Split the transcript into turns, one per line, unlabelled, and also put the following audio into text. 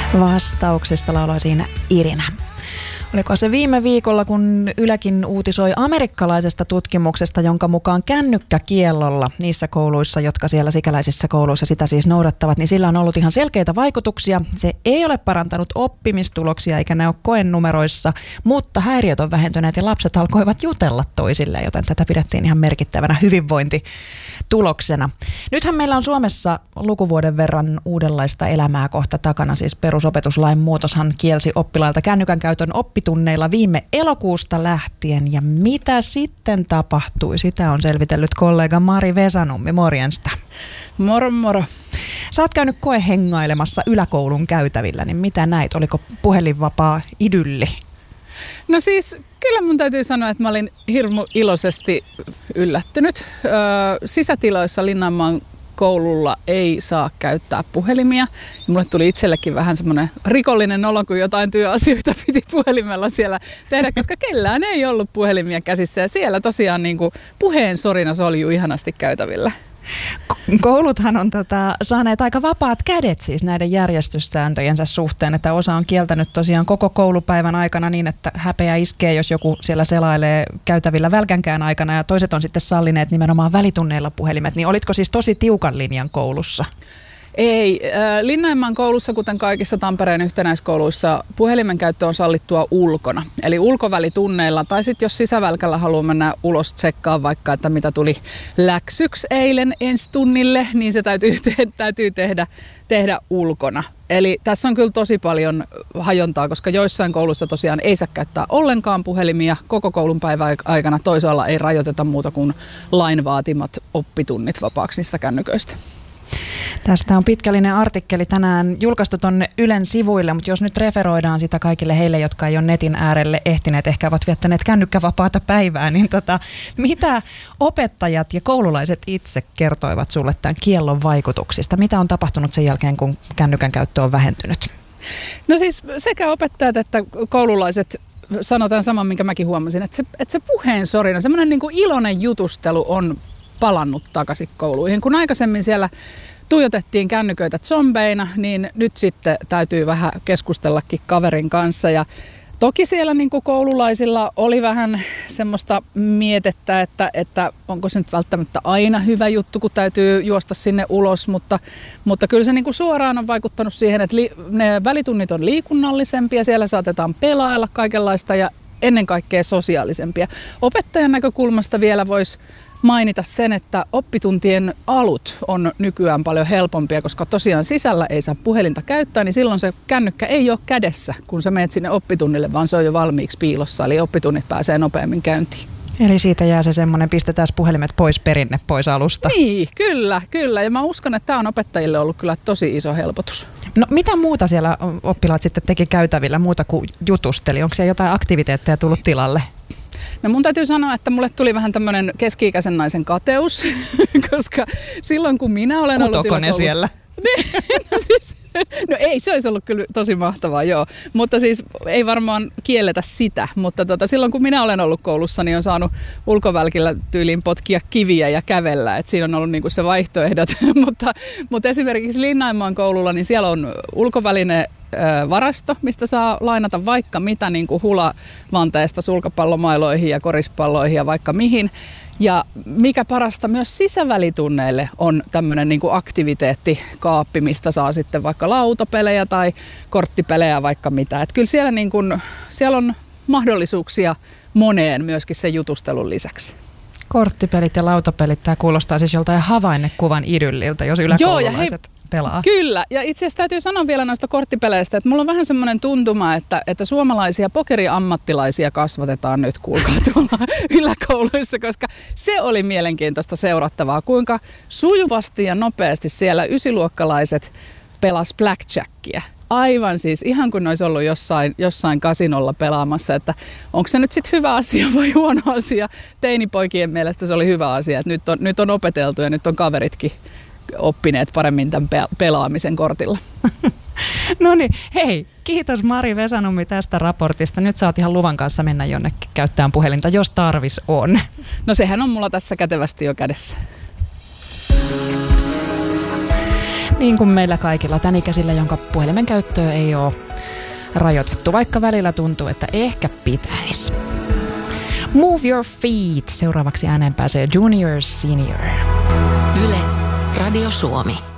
Vastauksista lauloi siinä Irina. Oliko se viime viikolla, kun Ylekin uutisoi amerikkalaisesta tutkimuksesta, jonka mukaan kännykkäkiellolla niissä kouluissa, jotka siellä sikäläisissä kouluissa sitä siis noudattavat, niin sillä on ollut ihan selkeitä vaikutuksia. Se ei ole parantanut oppimistuloksia eikä ne ole koenumeroissa, mutta häiriöt on vähentyneet ja lapset alkoivat jutella toisilleen, joten tätä pidettiin ihan merkittävänä hyvinvointituloksena. Nythän meillä on Suomessa lukuvuoden verran uudenlaista elämää kohta takana, siis perusopetuslain muutoshan kielsi oppilailta kännykän käytön oppitunneilla viime elokuusta lähtien. Ja mitä sitten tapahtui? Sitä on selvitellyt kollega Mari Vesanummi. Morjensta.
Moro moro.
Sä oot käynyt koehengailemassa yläkoulun käytävillä, niin mitä näit? Oliko puhelinvapaa idylli?
No siis kyllä mun täytyy sanoa, että mä olin hirmu iloisesti yllättynyt. Sisätiloissa Linnanmaan koululla ei saa käyttää puhelimia. Ja mulle tuli itsellekin vähän semmoinen rikollinen olo, kun jotain työasioita piti puhelimella siellä tehdä, koska kellään ei ollut puhelimia käsissä. Ja siellä tosiaan niin kuin puheen sorina soljuu ihanasti käytävillä.
Kouluthan on saaneet aika vapaat kädet siis näiden järjestyssääntöjensä suhteen, että osa on kieltänyt tosiaan koko koulupäivän aikana niin, että häpeä iskee, jos joku siellä selailee käytävillä välkänkään aikana, ja toiset on sitten sallineet nimenomaan välitunneilla puhelimet. Niin olitko siis tosi tiukan linjan koulussa?
Ei. Linnanmaan koulussa, kuten kaikissa Tampereen yhtenäiskouluissa, puhelimen käyttö on sallittua ulkona. Eli ulkovälitunneilla, tai sitten jos sisävälkällä haluaa mennä ulos tsekkaa vaikka, että mitä tuli läksyksi eilen ensi tunnille, niin se täytyy tehdä ulkona. Eli tässä on kyllä tosi paljon hajontaa, koska joissain kouluissa tosiaan ei saa käyttää ollenkaan puhelimia koko koulun päivän aikana. Toisaalla ei rajoiteta muuta kuin lain vaatimat oppitunnit vapaaksi niistä kännyköistä.
Tästä on pitkällinen artikkeli tänään julkaistu tuonne Ylen sivuille, mutta jos nyt referoidaan sitä kaikille heille, jotka ei ole netin äärelle ehtineet, ehkä ovat viettäneet kännykkävapaata päivää, niin mitä opettajat ja koululaiset itse kertoivat sulle tämän kiellon vaikutuksista? Mitä on tapahtunut sen jälkeen, kun kännykän käyttö on vähentynyt?
No siis sekä opettajat että koululaiset sanotaan saman, minkä mäkin huomasin, että se puheen sorina, semmoinen niin kuin iloinen jutustelu on palannut takaisin kouluihin. Kun aikaisemmin siellä tuijotettiin kännyköitä zombeina, niin nyt sitten täytyy vähän keskustellakin kaverin kanssa. Ja toki siellä niin kuin koululaisilla oli vähän semmoista mietettä, että onko se nyt välttämättä aina hyvä juttu, kun täytyy juosta sinne ulos, mutta kyllä se niin kuin suoraan on vaikuttanut siihen, että ne välitunnit on liikunnallisempia, siellä saatetaan pelailla kaikenlaista ja ennen kaikkea sosiaalisempia. Opettajan näkökulmasta vielä voisi mainita sen, että oppituntien alut on nykyään paljon helpompia, koska tosiaan sisällä ei saa puhelinta käyttää, niin silloin se kännykkä ei ole kädessä, kun sä menet sinne oppitunnille, vaan se on jo valmiiksi piilossa, eli oppitunnit pääsee nopeammin käyntiin.
Eli siitä jää se semmoinen, pistetään puhelimet pois, perinne pois alusta.
Niin, kyllä. Ja mä uskon, että tämä on opettajille ollut kyllä tosi iso helpotus.
No mitä muuta siellä oppilaat sitten teki käytävillä, muuta kuin jutusteli? Onko siellä jotain aktiviteetteja tullut tilalle?
No mun täytyy sanoa, että mulle tuli vähän tämmöinen keski-ikäisen naisen kateus, koska silloin kun minä olen ollut
Kutokone siellä?
No ei, se olisi ollut kyllä tosi mahtavaa, joo. Mutta siis ei varmaan kielletä sitä, mutta silloin kun minä olen ollut koulussa, niin on saanut ulkovälkillä tyyliin potkia kiviä ja kävellä. Et siinä on ollut niinku se vaihtoehdot, mutta esimerkiksi Linnanmaan koululla, niin siellä on ulkoväline varasto, mistä saa lainata vaikka mitä niin kuin hulavanteesta sulkapallomailoihin ja korispalloihin ja vaikka mihin. Ja mikä parasta, myös sisävälitunneille on tämmöinen niin kuin aktiviteettikaappi, mistä saa sitten vaikka lautapelejä tai korttipelejä vaikka mitä. Et kyllä siellä, niin kuin, siellä on mahdollisuuksia moneen myöskin sen jutustelun lisäksi.
Korttipelit ja lautapelit, tämä kuulostaa siis joltain havainnekuvan idylliltä, jos yläkoululaiset pelaa.
Kyllä, ja itse asiassa täytyy sanoa vielä noista korttipeleistä, että mulla on vähän semmoinen tuntuma, että suomalaisia pokeriammattilaisia kasvatetaan nyt, kuulkaa tuolla yläkouluissa, koska se oli mielenkiintoista seurattavaa, kuinka sujuvasti ja nopeasti siellä ysiluokkalaiset pelas blackjackia. Aivan siis, ihan kun ne olisi ollut jossain kasinolla pelaamassa, että onko se nyt sitten hyvä asia vai huono asia. Teinipoikien mielestä se oli hyvä asia, että nyt on opeteltu ja nyt on kaveritkin oppineet paremmin tämän pelaamisen kortilla.
No niin, hei, kiitos Mari Vesanummi tästä raportista. Nyt sä oot ihan luvan kanssa mennä jonnekin käyttämään puhelinta, jos tarvis on.
No sehän on mulla tässä kätevästi jo kädessä.
Niin kuin meillä kaikilla tän ikäisillä, jonka puhelimen käyttöä ei ole rajoitettu, vaikka välillä tuntuu, että ehkä pitäisi. Move your feet. Seuraavaksi ääneen pääsee Junior Senior.
Yle, Radio Suomi.